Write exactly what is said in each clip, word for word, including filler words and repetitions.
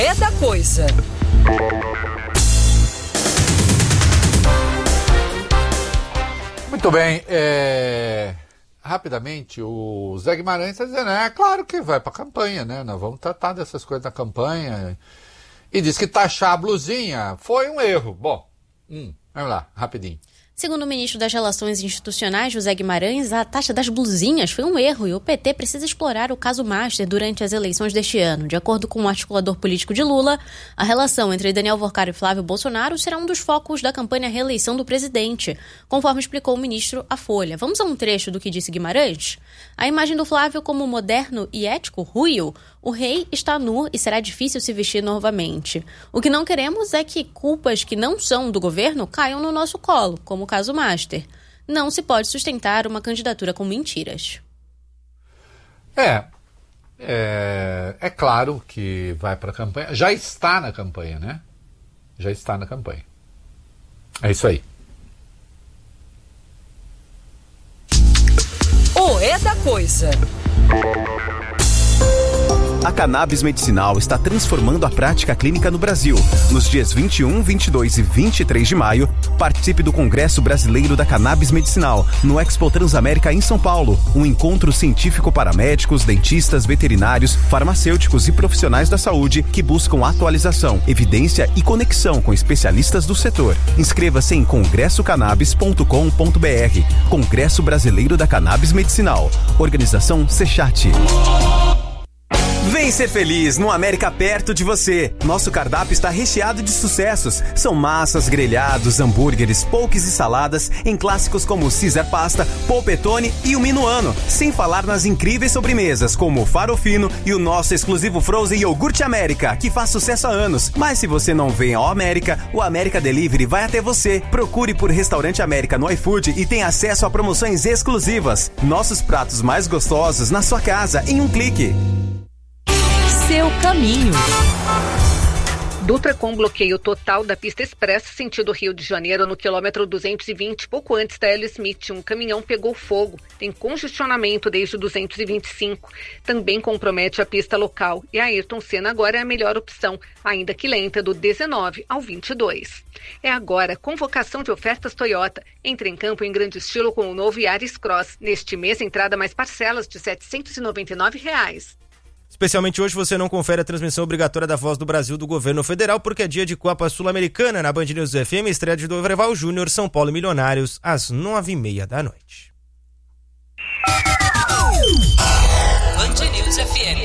É da coisa. Muito bem, é... rapidamente, o Zé Guimarães está dizendo, é claro que vai para a campanha, né? Nós vamos tratar dessas coisas na campanha. E diz que taxar a blusinha foi um erro. Bom, hum, vamos lá, rapidinho. Segundo o ministro das Relações Institucionais, José Guimarães, a taxa das blusinhas foi um erro e o P T precisa explorar o caso Master durante as eleições deste ano. De acordo com o articulador político de Lula, a relação entre Daniel Worcar e Flávio Bolsonaro será um dos focos da campanha à reeleição do presidente, conforme explicou o ministro à Folha. Vamos a um trecho do que disse Guimarães? A imagem do Flávio como moderno e ético ruiu. O rei está nu e será difícil se vestir novamente. O que não queremos é que culpas que não são do governo caiam no nosso colo, como o caso Master. Não se pode sustentar uma candidatura com mentiras. É, é, é claro que vai para a campanha. Já está na campanha, né? Já está na campanha. É isso aí. O É da Coisa. A cannabis medicinal está transformando a prática clínica no Brasil. Nos dias vinte e um, vinte e dois e vinte e três de maio, participe do Congresso Brasileiro da Cannabis Medicinal, no Expo Transamérica em São Paulo. Um encontro científico para médicos, dentistas, veterinários, farmacêuticos e profissionais da saúde que buscam atualização, evidência e conexão com especialistas do setor. Inscreva-se em congresso cannabis ponto com ponto b r. Congresso Brasileiro da Cannabis Medicinal. Organização Sechat. Vem ser feliz no América perto de você. Nosso cardápio está recheado de sucessos. São massas, grelhados, hambúrgueres, pokés e saladas em clássicos como Caesar Pasta, Polpettone e o Minuano. Sem falar nas incríveis sobremesas como o Farofino e o nosso exclusivo Frozen Iogurte América, que faz sucesso há anos. Mas se você não vem ao América, o América Delivery vai até você. Procure por Restaurante América no iFood e tenha acesso a promoções exclusivas. Nossos pratos mais gostosos na sua casa em um clique. Seu caminho. Dutra com bloqueio total da pista expressa sentido Rio de Janeiro no quilômetro duzentos e vinte, pouco antes da L. Smith. Um caminhão pegou fogo. Tem congestionamento desde o duzentos e vinte e cinco. Também compromete a pista local. E a Ayrton Senna agora é a melhor opção, ainda que lenta, do dezenove ao vinte e dois. É agora convocação de ofertas Toyota. Entre em campo em grande estilo com o novo Yaris Cross. Neste mês, entrada mais parcelas de setecentos e noventa e nove reais. Especialmente hoje você não confere a transmissão obrigatória da Voz do Brasil do governo federal, porque é dia de Copa Sul-Americana na Band News F M, estreia de Dorival Júnior, São Paulo e Milionários, às nove e meia da noite. Band News F M.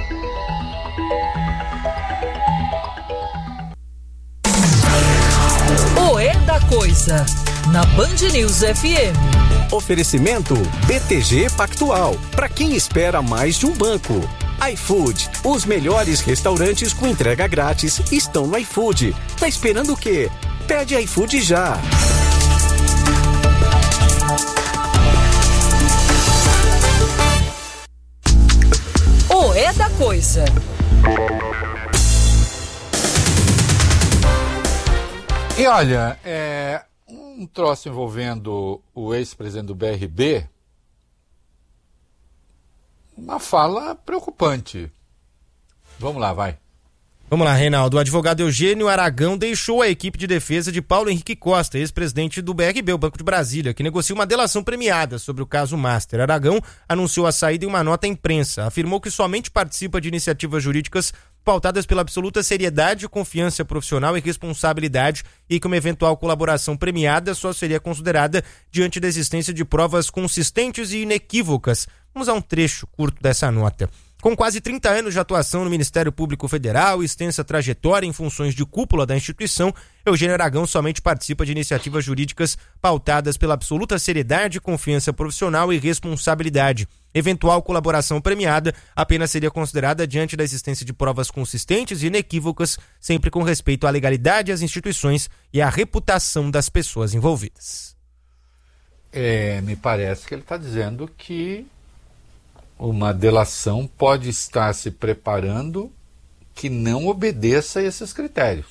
O É da Coisa, na Band News F M. Oferecimento B T G Pactual, para quem espera mais de um banco. iFood, os melhores restaurantes com entrega grátis estão no iFood. Tá esperando o quê? Pede iFood já. O É da Coisa. E olha, é, um troço envolvendo o ex-presidente do B R B, uma fala preocupante. Vamos lá, vai. Vamos lá, Reinaldo. O advogado Eugênio Aragão deixou a equipe de defesa de Paulo Henrique Costa, ex-presidente do B R B, o Banco de Brasília, que negocia uma delação premiada sobre o caso Master. Aragão anunciou a saída em uma nota à imprensa. Afirmou que somente participa de iniciativas jurídicas pautadas pela absoluta seriedade, confiança profissional e responsabilidade, e que uma eventual colaboração premiada só seria considerada diante da existência de provas consistentes e inequívocas. Vamos a um trecho curto dessa nota. Com quase trinta anos de atuação no Ministério Público Federal e extensa trajetória em funções de cúpula da instituição, Eugênio Aragão somente participa de iniciativas jurídicas pautadas pela absoluta seriedade, confiança profissional e responsabilidade. Eventual colaboração premiada apenas seria considerada diante da existência de provas consistentes e inequívocas, sempre com respeito à legalidade, às instituições e à reputação das pessoas envolvidas. É, me parece que ele está dizendo que uma delação pode estar se preparando que não obedeça a esses critérios.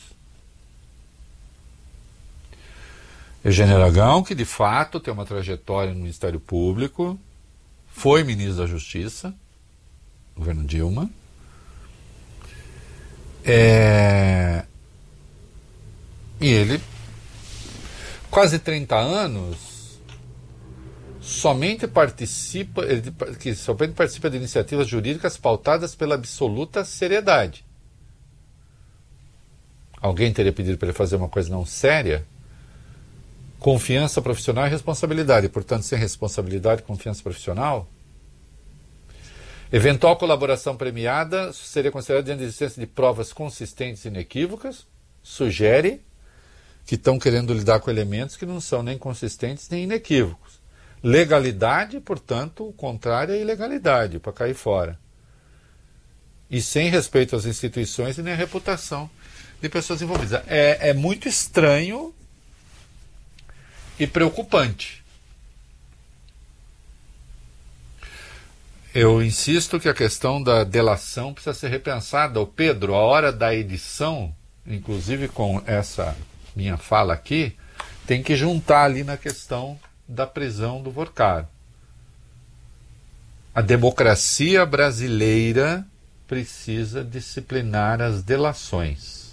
Eugênio Aragão, que de fato tem uma trajetória no Ministério Público, foi ministro da Justiça, governo Dilma, É... E ele, quase trinta anos, somente participa, ele, que somente participa de iniciativas jurídicas pautadas pela absoluta seriedade. Alguém teria pedido para ele fazer uma coisa não séria? Confiança profissional e responsabilidade. Portanto, sem responsabilidade e confiança profissional, eventual colaboração premiada seria considerada diante da existência de provas consistentes e inequívocas. Sugere que estão querendo lidar com elementos que não são nem consistentes nem inequívocos. Legalidade, portanto, o contrário é ilegalidade, para cair fora. E sem respeito às instituições e nem à reputação de pessoas envolvidas. É, é muito estranho e preocupante. Eu insisto que a questão da delação precisa ser repensada. O Pedro, a hora da edição, inclusive com essa minha fala aqui, tem que juntar ali na questão da prisão do Vorcaro. A democracia brasileira precisa disciplinar as delações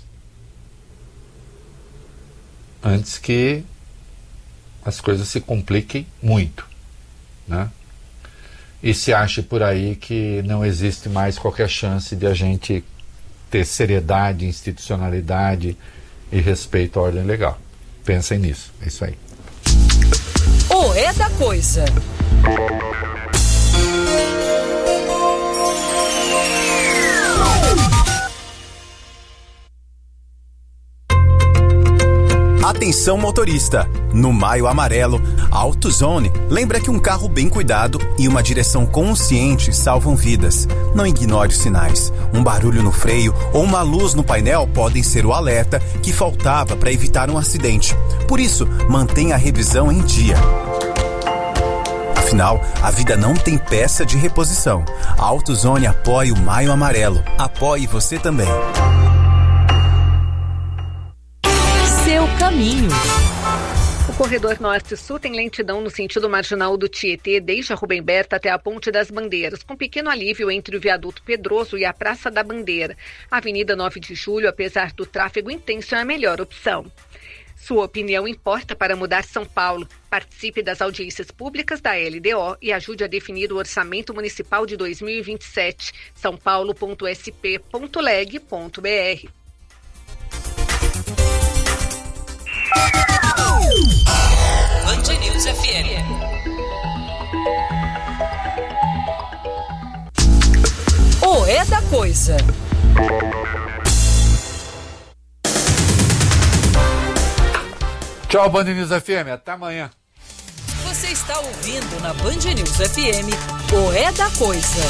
antes que as coisas se compliquem muito, né? E se ache por aí que não existe mais qualquer chance de a gente ter seriedade, institucionalidade e respeito à ordem legal. Pensem nisso, é isso aí. O É da Coisa. Atenção motorista, no Maio Amarelo, a AutoZone lembra que um carro bem cuidado e uma direção consciente salvam vidas. Não ignore os sinais. Um barulho no freio ou uma luz no painel podem ser o alerta que faltava para evitar um acidente. Por isso, mantenha a revisão em dia. Afinal, a vida não tem peça de reposição. A AutoZone apoia o Maio Amarelo. Apoie você também. Seu caminho. O corredor norte-sul tem lentidão no sentido marginal do Tietê, desde a Rubem Berta até a Ponte das Bandeiras, com pequeno alívio entre o Viaduto Pedroso e a Praça da Bandeira. A Avenida nove de julho, apesar do tráfego intenso, é a melhor opção. Sua opinião importa para mudar São Paulo. Participe das audiências públicas da L D O e ajude a definir o orçamento municipal de dois mil e vinte e sete. são paulo ponto s p ponto leg ponto b r. Band News F M. O É da Coisa. Tchau, Band News F M. Até amanhã. Você está ouvindo na Band News F M o É da Coisa.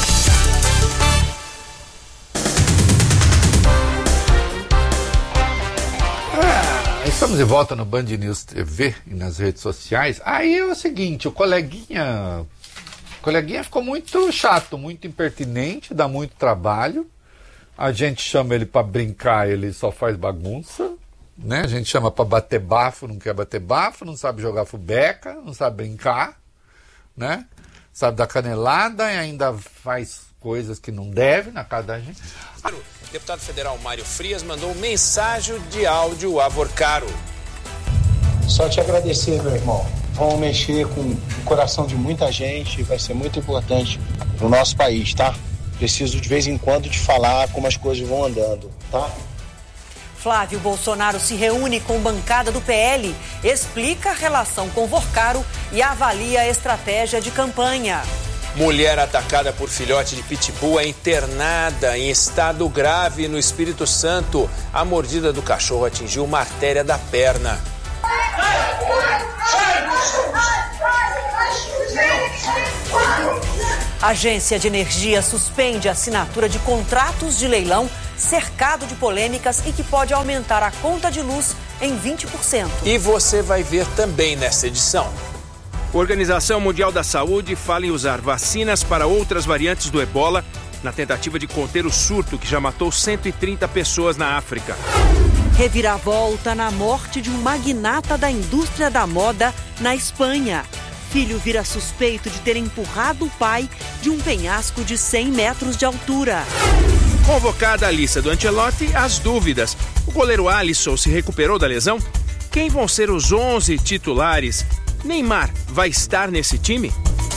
Estamos de volta no Band News T V e nas redes sociais. Aí é o seguinte, o coleguinha, o coleguinha ficou muito chato, muito impertinente, dá muito trabalho. A gente chama ele para brincar, ele só faz bagunça, né? A gente chama para bater bafo, não quer bater bafo, não sabe jogar fubeca, não sabe brincar, né? Sabe dar canelada e ainda faz coisas que não deve na casa da gente. O deputado federal Mário Frias mandou mensagem de áudio a Vorcaro. Só te agradecer, meu irmão. Vamos mexer com o coração de muita gente, vai ser muito importante no nosso país, tá? Preciso de vez em quando te falar como as coisas vão andando, tá? Flávio Bolsonaro se reúne com bancada do P L, explica a relação com Vorcaro e avalia a estratégia de campanha. Mulher atacada por filhote de pitbull é internada em estado grave no Espírito Santo. A mordida do cachorro atingiu uma artéria da perna. A Agência de Energia suspende a assinatura de contratos de leilão cercado de polêmicas e que pode aumentar a conta de luz em vinte por cento. E você vai ver também nessa edição. A Organização Mundial da Saúde fala em usar vacinas para outras variantes do ebola na tentativa de conter o surto que já matou cento e trinta pessoas na África. Reviravolta na morte de um magnata da indústria da moda na Espanha. Filho vira suspeito de ter empurrado o pai de um penhasco de cem metros de altura. Convocada a lista do Ancelotti, as dúvidas. O goleiro Alisson se recuperou da lesão? Quem vão ser os onze titulares? Neymar vai estar nesse time?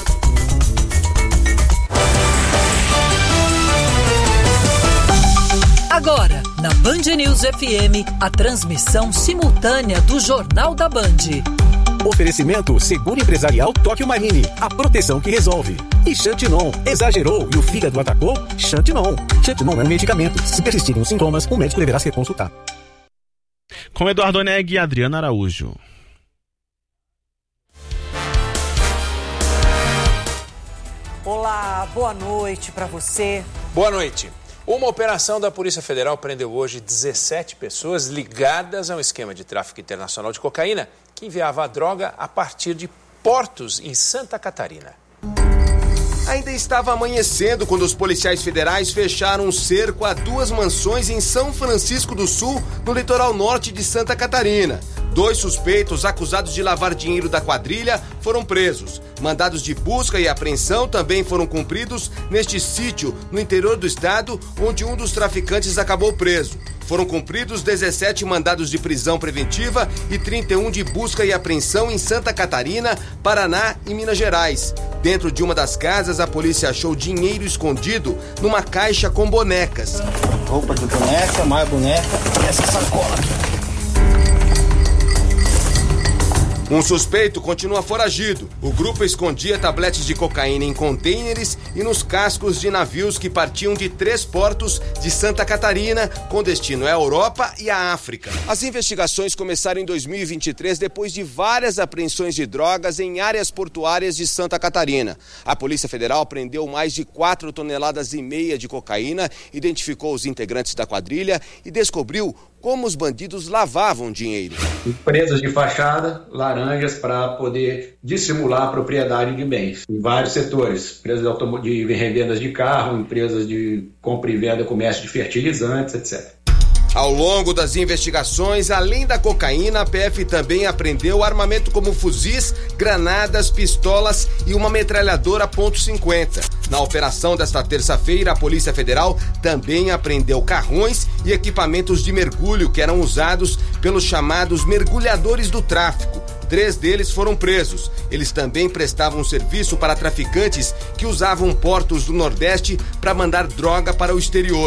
Agora, na Band News F M, a transmissão simultânea do Jornal da Band. Oferecimento Seguro Empresarial Tóquio Marine, a proteção que resolve. E Xantinon, exagerou e o fígado atacou? Xantinon. Xantinon é um medicamento. Se persistirem os sintomas, o médico deverá ser consultado. Com Eduardo Oneg e Adriana Araújo. Olá, boa noite para você. Boa noite. Uma operação da Polícia Federal prendeu hoje dezessete pessoas ligadas a um esquema de tráfico internacional de cocaína que enviava a droga a partir de portos em Santa Catarina. Ainda estava amanhecendo quando os policiais federais fecharam um cerco a duas mansões em São Francisco do Sul, no litoral norte de Santa Catarina. Dois suspeitos acusados de lavar dinheiro da quadrilha foram presos. Mandados de busca e apreensão também foram cumpridos neste sítio no interior do estado, onde um dos traficantes acabou preso. Foram cumpridos dezessete mandados de prisão preventiva e trinta e um de busca e apreensão em Santa Catarina, Paraná e Minas Gerais. Dentro de uma das casas, a polícia achou dinheiro escondido numa caixa com bonecas. Roupa de boneca, mais boneca e essa sacola aqui. Um suspeito continua foragido. O grupo escondia tabletes de cocaína em contêineres e nos cascos de navios que partiam de três portos de Santa Catarina, com destino à Europa e à África. As investigações começaram em dois mil e vinte e três, depois de várias apreensões de drogas em áreas portuárias de Santa Catarina. A Polícia Federal apreendeu mais de quatro toneladas e meia de cocaína, identificou os integrantes da quadrilha e descobriu como os bandidos lavavam dinheiro. Empresas de fachada, laranjas, para poder dissimular a propriedade de bens. Em vários setores, empresas de, automo- de revendas de carro, empresas de compra e venda, comércio de fertilizantes, etcétera. Ao longo das investigações, além da cocaína, a P F também apreendeu armamento como fuzis, granadas, pistolas e uma metralhadora ponto cinquenta. Na operação desta terça-feira, a Polícia Federal também apreendeu carrões e equipamentos de mergulho que eram usados pelos chamados mergulhadores do tráfico. Três deles foram presos. Eles também prestavam serviço para traficantes que usavam portos do Nordeste para mandar droga para o exterior.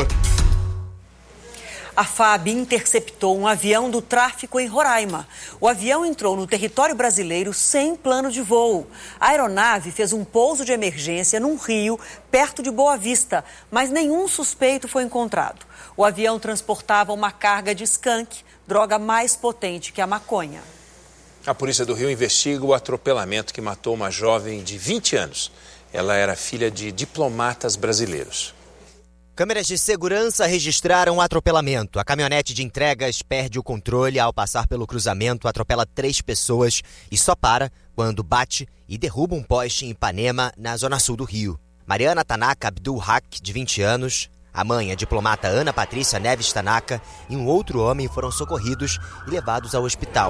A F A B interceptou um avião do tráfico em Roraima. O avião entrou no território brasileiro sem plano de voo. A aeronave fez um pouso de emergência num rio perto de Boa Vista, mas nenhum suspeito foi encontrado. O avião transportava uma carga de skunk, droga mais potente que a maconha. A Polícia do Rio investiga o atropelamento que matou uma jovem de vinte anos. Ela era filha de diplomatas brasileiros. Câmeras de segurança registraram o atropelamento. A caminhonete de entregas perde o controle ao passar pelo cruzamento, atropela três pessoas e só para quando bate e derruba um poste em Ipanema, na zona sul do Rio. Mariana Tanaka Abdul Haq, de vinte anos, a mãe, a diplomata Ana Patrícia Neves Tanaka e um outro homem foram socorridos e levados ao hospital.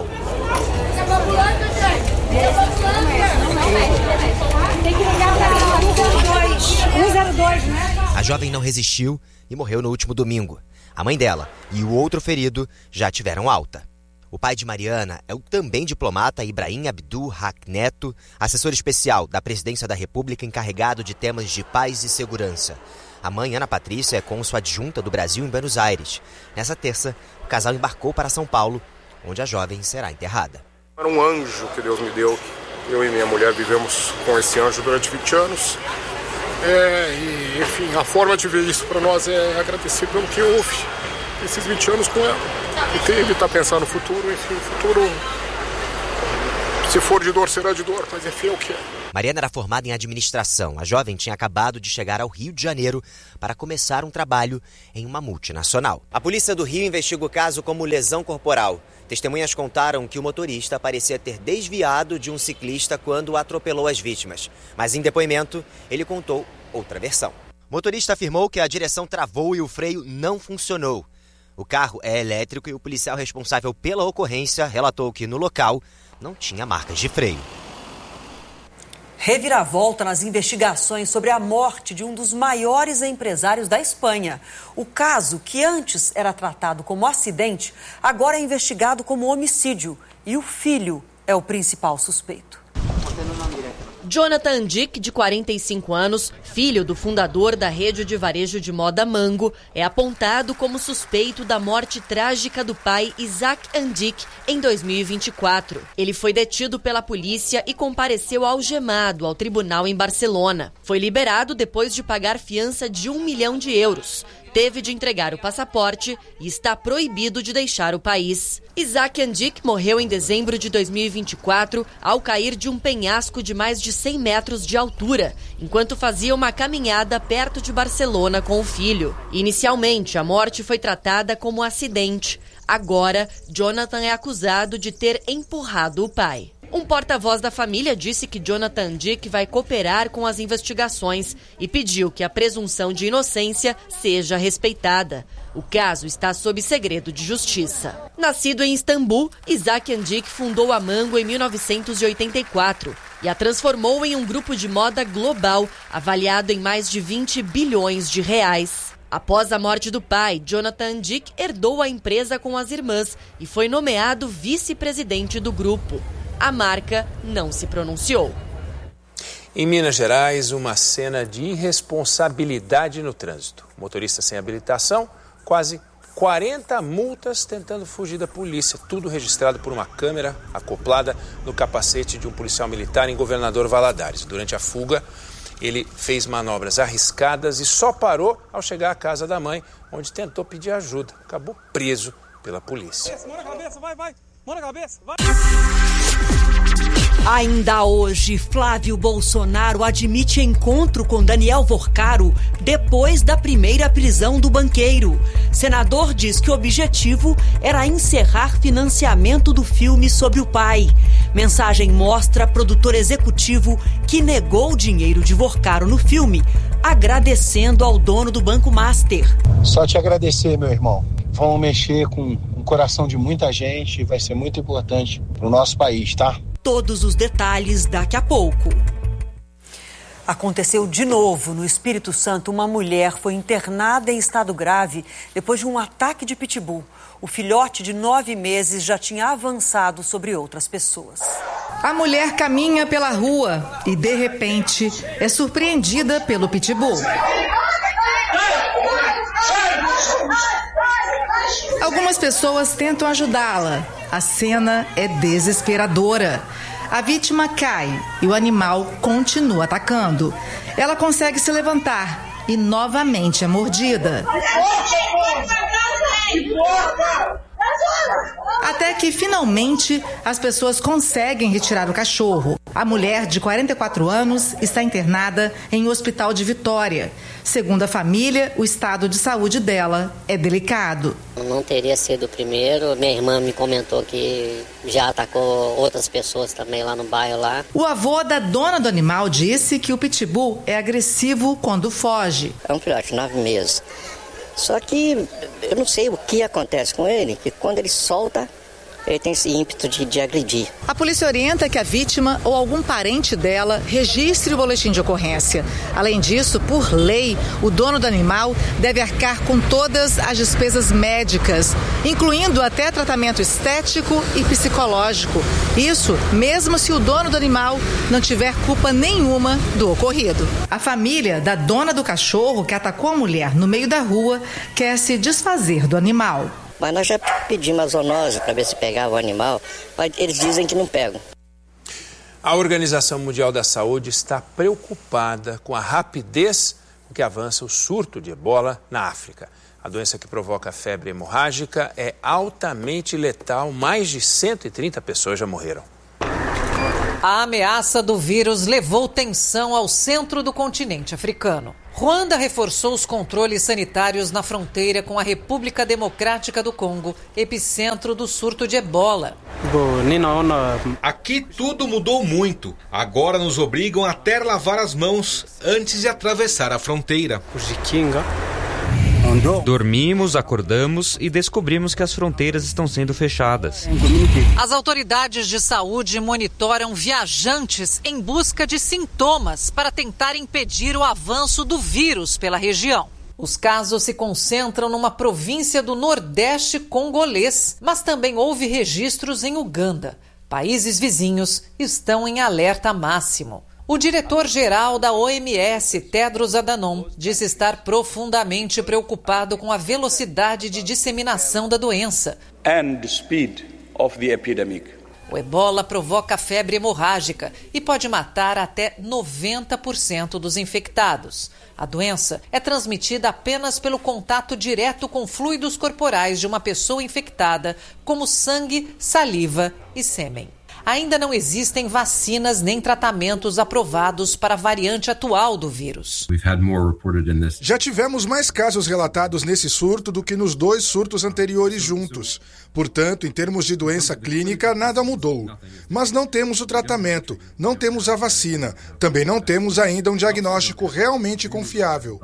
Tem que ligar para cento e dois, né? A jovem não resistiu e morreu no último domingo. A mãe dela e o outro ferido já tiveram alta. O pai de Mariana é o também diplomata Ibrahim Abdul Haq Neto, assessor especial da Presidência da República encarregado de temas de paz e segurança. A mãe, Ana Patrícia, é cônsul adjunta do Brasil em Buenos Aires. Nessa terça, o casal embarcou para São Paulo, onde a jovem será enterrada. Era um anjo que Deus me deu. Eu e minha mulher vivemos com esse anjo durante vinte anos. É, e, enfim, a forma de ver isso para nós é agradecer pelo que houve esses vinte anos com ela. E ter, evitar pensar no futuro, enfim, o futuro, se for de dor, será de dor, mas enfim, é o que é. Mariana era formada em administração. A jovem tinha acabado de chegar ao Rio de Janeiro para começar um trabalho em uma multinacional. A polícia do Rio investiga o caso como lesão corporal. Testemunhas contaram que o motorista parecia ter desviado de um ciclista quando atropelou as vítimas. Mas em depoimento, ele contou outra versão. O motorista afirmou que a direção travou e o freio não funcionou. O carro é elétrico e o policial responsável pela ocorrência relatou que no local não tinha marcas de freio. Reviravolta nas investigações sobre a morte de um dos maiores empresários da Espanha. O caso, que antes era tratado como acidente, agora é investigado como homicídio. E o filho é o principal suspeito. Jonathan Dick, de quarenta e cinco anos, filho do fundador da rede de varejo de moda Mango, é apontado como suspeito da morte trágica do pai Isaac Andic em dois mil e vinte e quatro. Ele foi detido pela polícia e compareceu algemado ao tribunal em Barcelona. Foi liberado depois de pagar fiança de um milhão de euros. Teve de entregar o passaporte e está proibido de deixar o país. Isaac Andic morreu em dezembro de dois mil e vinte e quatro ao cair de um penhasco de mais de cem metros de altura, enquanto fazia uma caminhada perto de Barcelona com o filho. Inicialmente, a morte foi tratada como acidente. Agora, Jonathan é acusado de ter empurrado o pai. Um porta-voz da família disse que Jonathan Dick vai cooperar com as investigações e pediu que a presunção de inocência seja respeitada. O caso está sob segredo de justiça. Nascido em Istambul, Isaac Andic fundou a Mango em mil novecentos e oitenta e quatro e a transformou em um grupo de moda global avaliado em mais de vinte bilhões de reais. Após a morte do pai, Jonathan Dick herdou a empresa com as irmãs e foi nomeado vice-presidente do grupo. A marca não se pronunciou. Em Minas Gerais, uma cena de irresponsabilidade no trânsito. Motorista sem habilitação, quase quarenta multas tentando fugir da polícia. Tudo registrado por uma câmera acoplada no capacete de um policial militar em Governador Valadares. Durante a fuga, ele fez manobras arriscadas e só parou ao chegar à casa da mãe, onde tentou pedir ajuda. Acabou preso pela polícia. Mão na cabeça, vai, vai. Mão na cabeça, vai. Ainda hoje, Flávio Bolsonaro admite encontro com Daniel Vorcaro depois da primeira prisão do banqueiro. Senador diz que o objetivo era encerrar financiamento do filme sobre o pai. Mensagem mostra produtor executivo que negou o dinheiro de Vorcaro no filme, agradecendo ao dono do Banco Master. Só te agradecer, meu irmão. Vamos mexer com o coração de muita gente e vai ser muito importante para o nosso país, tá? Todos os detalhes daqui a pouco. Aconteceu de novo no Espírito Santo. Uma mulher foi internada em estado grave depois de um ataque de pitbull. O filhote de nove meses já tinha avançado sobre outras pessoas. A mulher caminha pela rua e, de repente, é surpreendida pelo pitbull. Algumas pessoas tentam ajudá-la. A cena é desesperadora. A vítima cai e o animal continua atacando. Ela consegue se levantar e novamente é mordida. Até que, finalmente, as pessoas conseguem retirar o cachorro. A mulher, de quarenta e quatro anos, está internada em um hospital de Vitória. Segundo a família, o estado de saúde dela é delicado. Não teria sido o primeiro. Minha irmã me comentou que já atacou outras pessoas também lá no bairro lá. O avô da dona do animal disse que o pitbull é agressivo quando foge. É um filhote de nove meses. Só que eu não sei o que acontece com ele, que quando ele solta, ele tem esse ímpeto de, de agredir. A polícia orienta que a vítima ou algum parente dela registre o boletim de ocorrência. Além disso, por lei, o dono do animal deve arcar com todas as despesas médicas, incluindo até tratamento estético e psicológico. Isso mesmo se o dono do animal não tiver culpa nenhuma do ocorrido. A família da dona do cachorro que atacou a mulher no meio da rua quer se desfazer do animal. Mas nós já pedimos a zoonose para ver se pegava o animal, mas eles dizem que não pegam. A Organização Mundial da Saúde está preocupada com a rapidez com que avança o surto de ebola na África. A doença que provoca febre hemorrágica é altamente letal. Mais de cento e trinta pessoas já morreram. A ameaça do vírus levou tensão ao centro do continente africano. Ruanda reforçou os controles sanitários na fronteira com a República Democrática do Congo, epicentro do surto de ebola. Aqui tudo mudou muito. Agora nos obrigam a até lavar as mãos antes de atravessar a fronteira. Dormimos, acordamos e descobrimos que as fronteiras estão sendo fechadas. As autoridades de saúde monitoram viajantes em busca de sintomas para tentar impedir o avanço do vírus pela região. Os casos se concentram numa província do Nordeste congolês, mas também houve registros em Uganda. Países vizinhos estão em alerta máximo. O diretor-geral da O M S, Tedros Adhanom, disse estar profundamente preocupado com a velocidade de disseminação da doença. And the speed of the epidemic. O ebola provoca febre hemorrágica e pode matar até noventa por cento dos infectados. A doença é transmitida apenas pelo contato direto com fluidos corporais de uma pessoa infectada, como sangue, saliva e sêmen. Ainda não existem vacinas nem tratamentos aprovados para a variante atual do vírus. Já tivemos mais casos relatados nesse surto do que nos dois surtos anteriores juntos. Portanto, em termos de doença clínica, nada mudou. Mas não temos o tratamento, não temos a vacina, também não temos ainda um diagnóstico realmente confiável.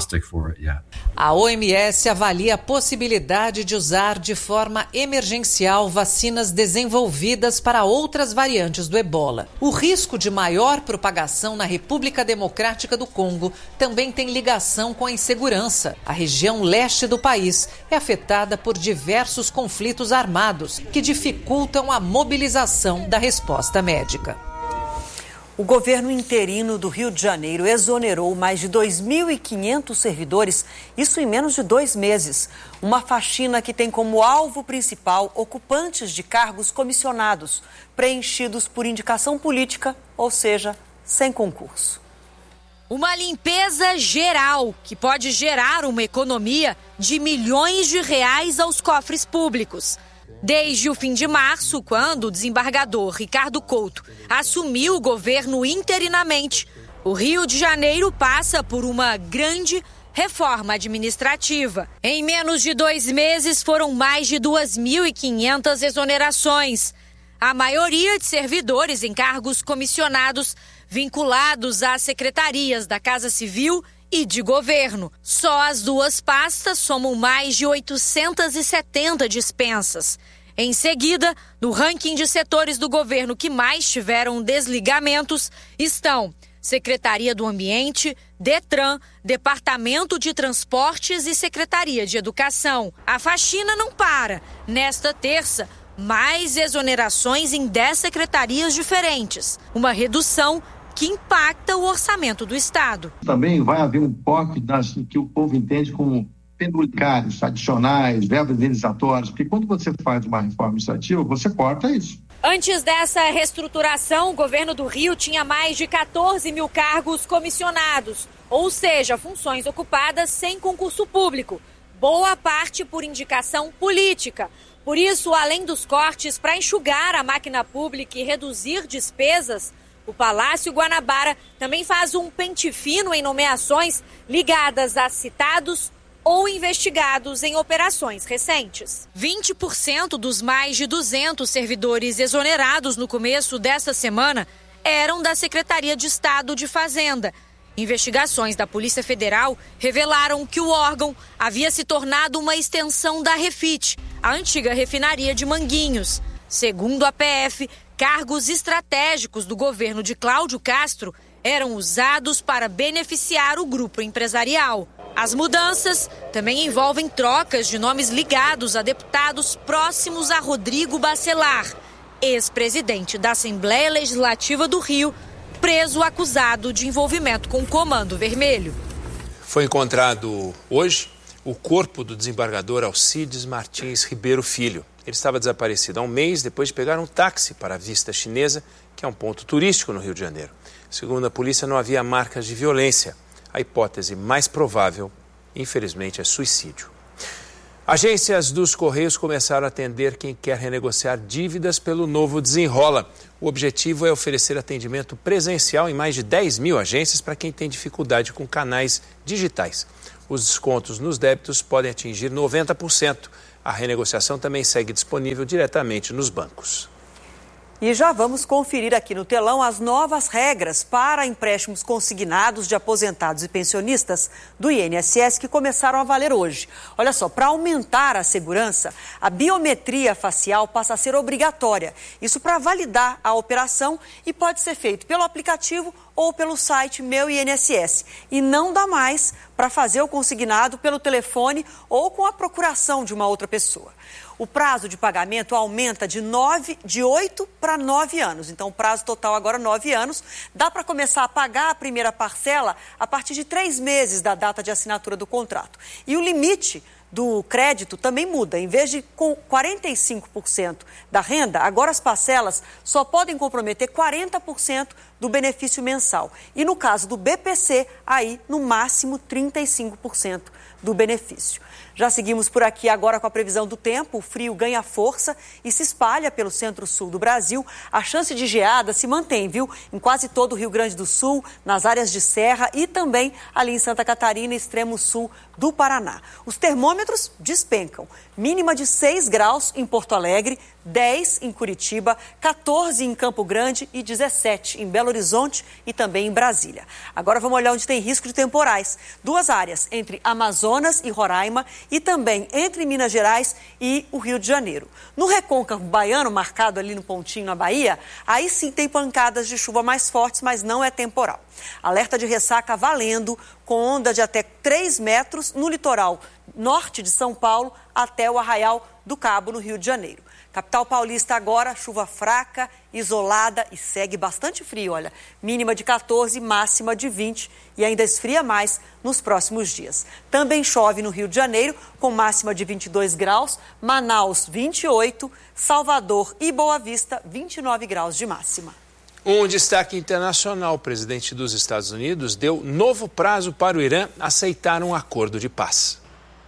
A O M S avalia a possibilidade de usar de forma emergencial vacinas desenvolvidas para outras outras variantes do ebola. O risco de maior propagação na República Democrática do Congo também tem ligação com a insegurança. A região leste do país é afetada por diversos conflitos armados que dificultam a mobilização da resposta médica. O governo interino do Rio de Janeiro exonerou mais de dois mil e quinhentos servidores, isso em menos de dois meses. Uma faxina que tem como alvo principal ocupantes de cargos comissionados, preenchidos por indicação política, ou seja, sem concurso. Uma limpeza geral que pode gerar uma economia de milhões de reais aos cofres públicos. Desde o fim de março, quando o desembargador Ricardo Couto assumiu o governo interinamente, o Rio de Janeiro passa por uma grande reforma administrativa. Em menos de dois meses, foram mais de duas mil e quinhentas exonerações. A maioria de servidores em cargos comissionados vinculados às secretarias da Casa Civil e de governo. Só as duas pastas somam mais de oitocentas e setenta dispensas. Em seguida, no ranking de setores do governo que mais tiveram desligamentos, estão Secretaria do Ambiente, Detran, Departamento de Transportes e Secretaria de Educação. A faxina não para. Nesta terça, mais exonerações em dez secretarias diferentes. Uma redução que impacta o orçamento do Estado. Também vai haver um corte das que o povo entende como penduricários, adicionais, verbas indenizatórias, porque quando você faz uma reforma administrativa, você corta isso. Antes dessa reestruturação, o governo do Rio tinha mais de quatorze mil cargos comissionados, ou seja, funções ocupadas sem concurso público, boa parte por indicação política. Por isso, além dos cortes para enxugar a máquina pública e reduzir despesas, o Palácio Guanabara também faz um pente fino em nomeações ligadas a citados ou investigados em operações recentes. vinte por cento dos mais de duzentos servidores exonerados no começo desta semana eram da Secretaria de Estado de Fazenda. Investigações da Polícia Federal revelaram que o órgão havia se tornado uma extensão da Refit, a antiga refinaria de Manguinhos. Segundo a P F, cargos estratégicos do governo de Cláudio Castro eram usados para beneficiar o grupo empresarial. As mudanças também envolvem trocas de nomes ligados a deputados próximos a Rodrigo Bacelar, ex-presidente da Assembleia Legislativa do Rio, preso acusado de envolvimento com o Comando Vermelho. Foi encontrado hoje o corpo do desembargador Alcides Martins Ribeiro Filho. Ele estava desaparecido há um mês depois de pegar um táxi para a Vista Chinesa, que é um ponto turístico no Rio de Janeiro. Segundo a polícia, não havia marcas de violência. A hipótese mais provável, infelizmente, é suicídio. Agências dos Correios começaram a atender quem quer renegociar dívidas pelo novo Desenrola. O objetivo é oferecer atendimento presencial em mais de dez mil agências para quem tem dificuldade com canais digitais. Os descontos nos débitos podem atingir noventa por cento. A renegociação também segue disponível diretamente nos bancos. E já vamos conferir aqui no telão as novas regras para empréstimos consignados de aposentados e pensionistas do I N S S que começaram a valer hoje. Olha só, para aumentar a segurança, a biometria facial passa a ser obrigatória. Isso para validar a operação e pode ser feito pelo aplicativo ou pelo site Meu I N S S. E não dá mais para fazer o consignado pelo telefone ou com a procuração de uma outra pessoa. O prazo de pagamento aumenta de, nove, de oito para nove anos. Então, o prazo total agora nove anos. Dá para começar a pagar a primeira parcela a partir de três meses da data de assinatura do contrato. E o limite do crédito também muda. Em vez de com quarenta e cinco por cento da renda, agora as parcelas só podem comprometer quarenta por cento do benefício mensal. E no caso do B P C, aí no máximo trinta e cinco por cento do benefício. Já seguimos por aqui agora com a previsão do tempo. O frio ganha força e se espalha pelo centro-sul do Brasil. A chance de geada se mantém, viu? Em quase todo o Rio Grande do Sul, nas áreas de serra e também ali em Santa Catarina, extremo sul do Paraná. Os termômetros despencam. Mínima de seis graus em Porto Alegre, dez em Curitiba, quatorze em Campo Grande e dezessete em Belo Horizonte e também em Brasília. Agora vamos olhar onde tem risco de temporais. Duas áreas, entre Amazonas e Roraima e também entre Minas Gerais e o Rio de Janeiro. No recôncavo baiano, marcado ali no pontinho na Bahia, aí sim tem pancadas de chuva mais fortes, mas não é temporal. Alerta de ressaca valendo, com onda de até três metros no litoral norte de São Paulo até o Arraial do Cabo, no Rio de Janeiro. Capital paulista agora, chuva fraca, isolada e segue bastante frio, olha. Mínima de quatorze, máxima de vinte e ainda esfria mais nos próximos dias. Também chove no Rio de Janeiro, com máxima de vinte e dois graus, Manaus vinte e oito, Salvador e Boa Vista vinte e nove graus de máxima. Um destaque internacional: o presidente dos Estados Unidos deu novo prazo para o Irã aceitar um acordo de paz.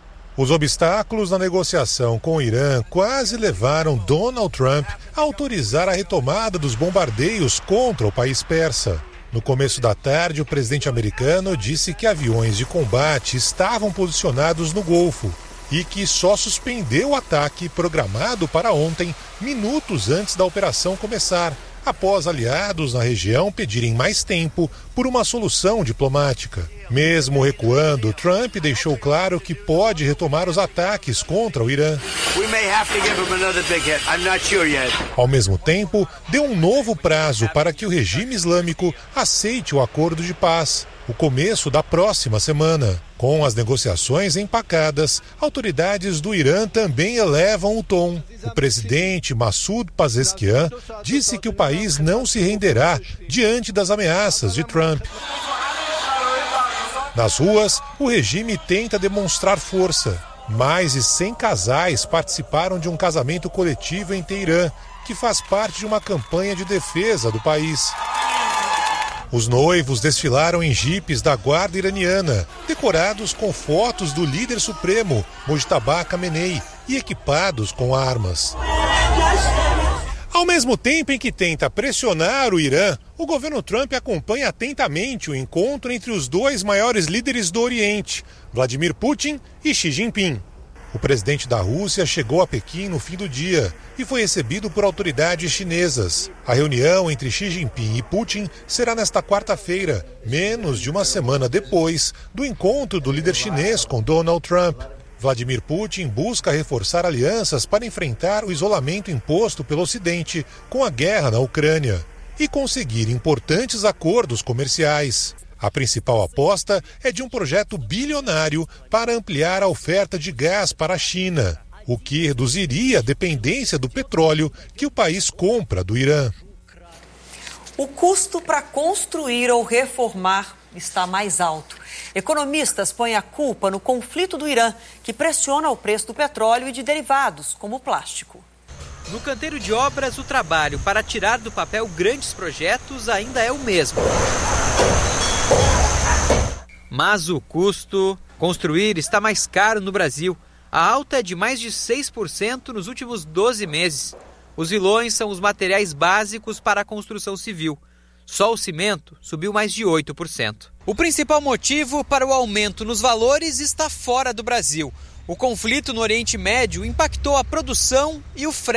Os obstáculos na negociação com o Irã quase levaram Donald Trump a autorizar a retomada dos bombardeios contra o país persa. No começo da tarde, o presidente americano disse que aviões de combate estavam posicionados no Golfo e que só suspendeu o ataque programado para ontem, minutos antes da operação começar, após aliados na região pedirem mais tempo por uma solução diplomática. Mesmo recuando, Trump deixou claro que pode retomar os ataques contra o Irã. Ao mesmo tempo, deu um novo prazo para que o regime islâmico aceite o acordo de paz, o começo da próxima semana. Com as negociações empacadas, autoridades do Irã também elevam o tom. O presidente Massoud Pezeshkian disse que o país não se renderá diante das ameaças de Trump. Nas ruas, o regime tenta demonstrar força. Mais de cem casais participaram de um casamento coletivo em Teherã, que faz parte de uma campanha de defesa do país. Os noivos desfilaram em jipes da guarda iraniana, decorados com fotos do líder supremo, Mojtaba Khamenei, e equipados com armas. Ao mesmo tempo em que tenta pressionar o Irã, o governo Trump acompanha atentamente o encontro entre os dois maiores líderes do Oriente, Vladimir Putin e Xi Jinping. O presidente da Rússia chegou a Pequim no fim do dia e foi recebido por autoridades chinesas. A reunião entre Xi Jinping e Putin será nesta quarta-feira, menos de uma semana depois do encontro do líder chinês com Donald Trump. Vladimir Putin busca reforçar alianças para enfrentar o isolamento imposto pelo Ocidente com a guerra na Ucrânia e conseguir importantes acordos comerciais. A principal aposta é de um projeto bilionário para ampliar a oferta de gás para a China, o que reduziria a dependência do petróleo que o país compra do Irã. O custo para construir ou reformar está mais alto. Economistas põem a culpa no conflito do Irã, que pressiona o preço do petróleo e de derivados, como o plástico. No canteiro de obras, o trabalho para tirar do papel grandes projetos ainda é o mesmo. Mas o custo construir está mais caro no Brasil. A alta é de mais de seis por cento nos últimos doze meses. Os vilões são os materiais básicos para a construção civil. Só o cimento subiu mais de oito por cento. O principal motivo para o aumento nos valores está fora do Brasil. O conflito no Oriente Médio impactou a produção e o frete